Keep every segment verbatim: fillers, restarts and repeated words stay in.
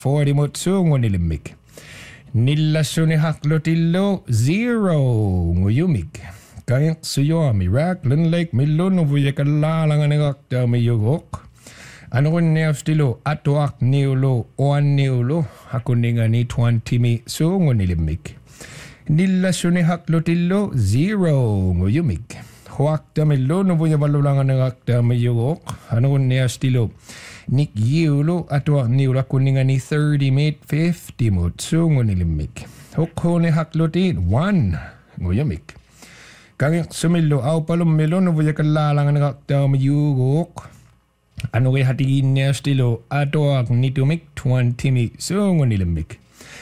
forty mot suungunilimik. Nilla suni haklotillo zero nguyumik. Kayang suyomi raklan lake milun vuyakalalangangakta miyugok. Ano kun neostilo atuak niulo oan niulo hakuningani twenty mi suungunilimik. Nilla suni haklotillo zero nguyumik. Huakta milun vuyabalulangangakta miyugok. Ano kun neostilo Nick Yulo atwa niula kuningani thirty mate fifty mot sungunilimik. Hokone haklotin one nguyamik. Kang sumilo au palum melon vuyakalalang ngakta mayugok. Ano kay hatigin niya stilo atwa nitumik twenty mi sungunilimik.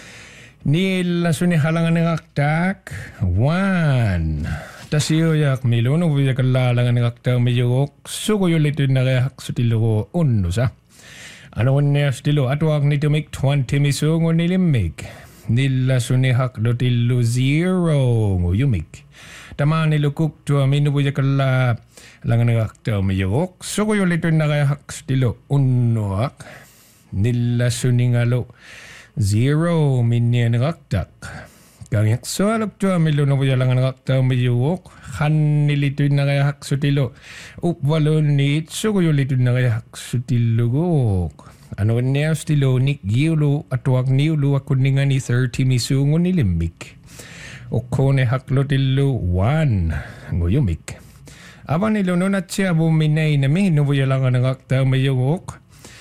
Nila suni halangan ngaktak one. Tasiyo yak milono vuyakalalang ngakta mayugok. Sugo yulitin na kaya haksutilo unno sa. Ano niya stilo atwag nito make twenty misungo nilimig. Nila sunihak do tilo zero nguyumig. Tama nilukuk to amino buya kala lang nagakta mayok. So ko yung lito na kaya hak stilo unoak. Nila suningalo zero minya nagaktak. Kangyak so alok to amilo na buya lang nagakta mayok. Han nilito na kaya hak sutilo. Upwalon nit so ko yung lito na kaya hak sutilo gok. Ano niya stilo Nick Yulo atwag niulo akuningan ni thirty misungo nilimik. O kone haklotilo one nguyumik. Aba nilo no na siya buminay na mi nubuya lang ang akta mayugok.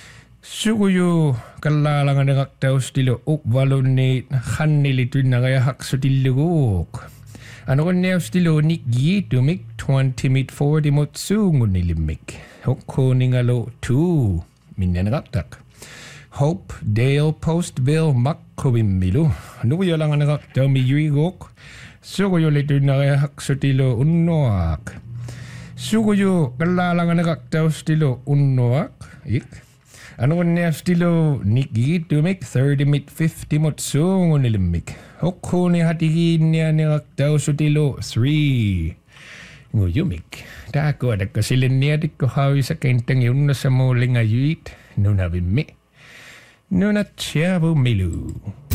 Suguyo kalalang ang akta stilo upwalon ni hanilito na kaya haksutilugok. Ano niya stilo Nick Yitumik twenty mit forty mot sungo nilimik. O kone ngalo two. Minyanagaktak. Hope Dale Postville Makobimilu. Nubuya lang ang nakakta miyugok. Suguyo lito na kaya haksutilo unoak. Suguyo kalalang ang nakakta stilo unoak. Ik. Ano niya stilo nikito make thirty mit fifty mot sungo nilimik. Hoko ni hatigin niya nakakta stilo three. Nguyumik. Dako ada kasilin niya di ko hawi sa kentang yun na sa muling ayuit. Nuna bimi. Nuna tiyabu milu.